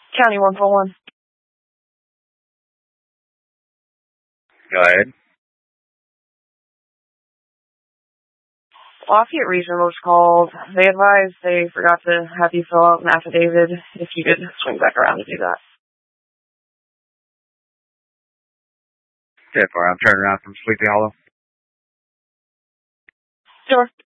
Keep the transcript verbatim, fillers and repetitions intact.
County one four one. Go ahead. Lafayette Regional was called. They advised they forgot to have you fill out an affidavit if you could swing back around to do that. ten four, I'm turning around from Sleepy Hollow. Sure.